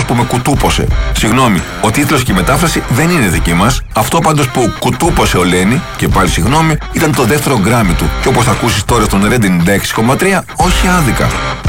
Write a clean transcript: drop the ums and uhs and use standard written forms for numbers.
λόγος που με κουτούπωσε. Συγγνώμη, ο τίτλος και η μετάφραση δεν είναι δική μας. Αυτό πάντως που κουτούπωσε ο Λένι, και πάλι συγγνώμη, ήταν το δεύτερο γκράμι του. Και όπως θα ακούσεις τώρα στον Red 96,3, όχι άδικα.